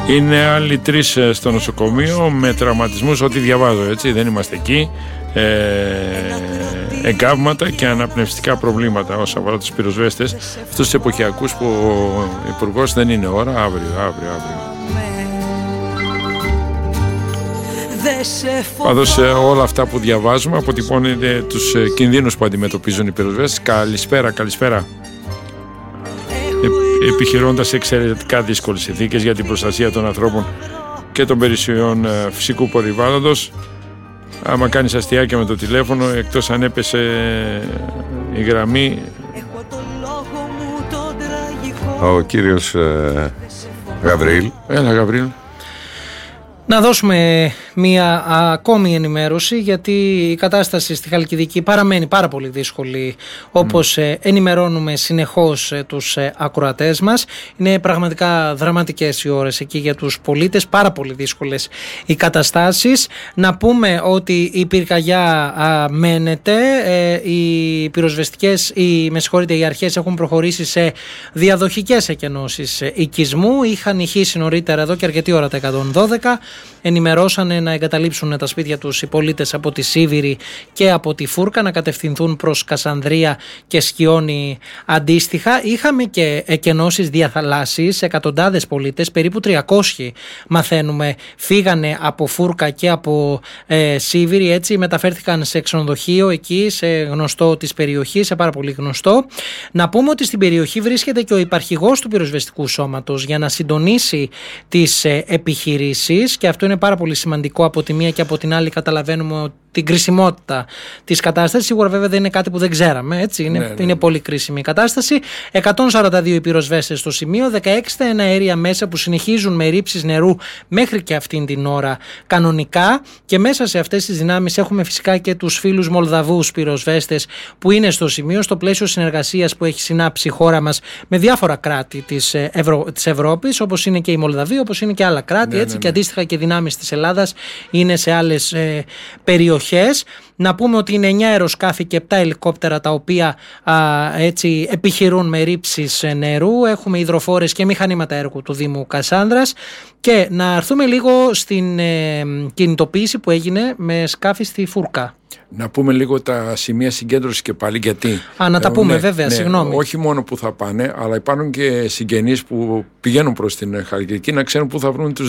Είναι άλλοι 3 στο νοσοκομείο με τραυματισμούς, ό,τι διαβάζω, έτσι, δεν είμαστε εκεί. Εγκάβματα και αναπνευστικά προβλήματα όσον αφορά τους πυροσβέστες, αυτούς τους εποχιακούς που ο Υπουργός δεν είναι ώρα, αύριο. Πάντως όλα αυτά που διαβάζουμε αποτυπώνεται τους κινδύνους που αντιμετωπίζουν οι πυροσβέστες. Καλησπέρα. Επιχειρώντας εξαιρετικά δύσκολες συνθήκες για την προστασία των ανθρώπων και των περιουσιών φυσικού περιβάλλοντος. Άμα κάνεις αστιάκια με το τηλέφωνο, εκτός αν έπεσε η γραμμή. Ο κύριος Γαβρίλ. Έλα, Γαβρίλ. Να δώσουμε μία ακόμη ενημέρωση, γιατί η κατάσταση στη Χαλκιδική παραμένει πάρα πολύ δύσκολη, όπως ενημερώνουμε συνεχώς τους ακροατές μας. Είναι πραγματικά δραματικές οι ώρες εκεί για τους πολίτες, πάρα πολύ δύσκολες οι καταστάσεις. Να πούμε ότι η πυρκαγιά μένεται, οι πυροσβεστικές, οι αρχές έχουν προχωρήσει σε διαδοχικές εκενώσεις οικισμού. Είχαν ηχήσει νωρίτερα εδώ και αρκετή ώρα τα 112. Ενημερώσανε να εγκαταλείψουν τα σπίτια τους οι πολίτες από τη Σίβηρη και από τη Φούρκα, να κατευθυνθούν προς Κασανδρία και Σκιόνι αντίστοιχα. Είχαμε και εκενώσεις διαθαλάσσης, εκατοντάδες πολίτες, περίπου 300 μαθαίνουμε, φύγανε από Φούρκα και από Σίβηρη, έτσι μεταφέρθηκαν σε ξενοδοχείο εκεί, σε γνωστό της περιοχής, σε πάρα πολύ γνωστό. Να πούμε ότι στην περιοχή βρίσκεται και ο υπαρχηγός του πυροσβεστικού σώματος για να συντονίσει τις επιχειρήσεις, και αυτό είναι πάρα πολύ σημαντικό. Από τη μία και από την άλλη καταλαβαίνουμε την κρισιμότητα της κατάστασης. Σίγουρα βέβαια δεν είναι κάτι που δεν ξέραμε, έτσι. Είναι πολύ κρίσιμη η κατάσταση. 142 οι πυροσβέστες στο σημείο, 16 τα εναέρια μέσα που συνεχίζουν με ρήψεις νερού μέχρι και αυτήν την ώρα κανονικά, και μέσα σε αυτές τις δυνάμεις έχουμε φυσικά και τους φίλους Μολδαβούς πυροσβέστες που είναι στο σημείο, στο πλαίσιο συνεργασίας που έχει συνάψει η χώρα μας με διάφορα κράτη της Ευρώπης, όπως είναι και η Μολδαβία, όπως είναι και άλλα κράτη, έτσι, και αντίστοιχα και δυνάμεις της Ελλάδας είναι σε άλλες περιοχές. Να πούμε ότι είναι 9 αεροσκάφη και 7 ελικόπτερα τα οποία έτσι επιχειρούν με ρήψεις νερού. Έχουμε υδροφόρες και μηχανήματα έργου του Δήμου Κασάνδρας. Και να έρθουμε λίγο στην κινητοποίηση που έγινε με σκάφη στη Φούρκα. Να πούμε λίγο τα σημεία συγκέντρωσης και πάλι, γιατί. Να τα πούμε, βέβαια, συγγνώμη. Όχι μόνο που θα πάνε, αλλά υπάρχουν και συγγενείς που πηγαίνουν προς την Χαλκιδική να ξέρουν πού θα βρουν τους